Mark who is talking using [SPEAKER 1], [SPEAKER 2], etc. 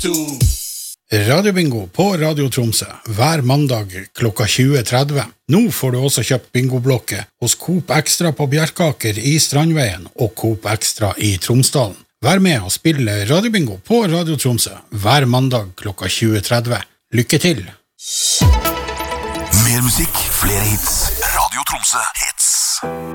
[SPEAKER 1] Radiobingo på Radio Tromsø hver mandag klokka 20:30. Nå får du også kjøpt bingoblokke hos Coop Extra på Bjerkaker i Strandveien og Coop Extra i Tromsdalen. Vær med og spille Radiobingo på Radio Tromsø hver mandag klokka 20:30. Lykke til!
[SPEAKER 2] Mer musikk, flere hits. Radio Tromsø hits.